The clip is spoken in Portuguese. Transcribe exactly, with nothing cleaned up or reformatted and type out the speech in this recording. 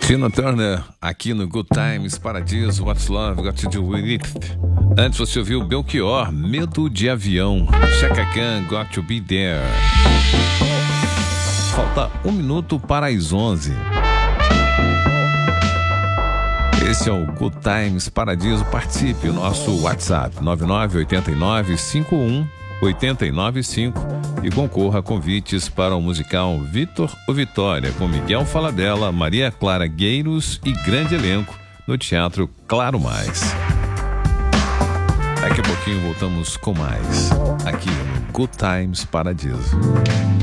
Tina Turner, aqui no Good Times, Paradiso, What's Love Got to Do With It. Antes você ouviu Belchior, Medo de Avião, Chaka Khan, Got to Be There. Falta um minuto para as onze. Esse é o Good Times Paradiso. Participe, o nosso WhatsApp nove nove oito nove cinco um oito nove cinco e concorra a convites para o musical Vitor ou Vitória, com Miguel Falabella, Maria Clara Gueiros e grande elenco no Teatro Claro Mais. Daqui a pouquinho voltamos com mais, aqui no Good Times Paradiso.